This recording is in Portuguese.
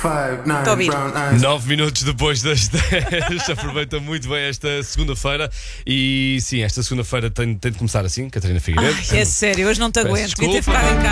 Estou a ouvir. 9 minutos depois das 10. Aproveita muito bem esta segunda-feira. E sim, esta segunda-feira tem de começar assim, Catarina Figueiredo. Ai, é sério, hoje não te Peço aguento. Devia ter desculpa. ficado em casa.